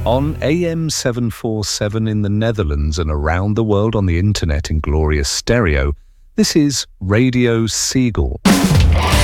On AM 747 in the Netherlands and around the world on the internet in glorious stereo, this is Radio Seagull.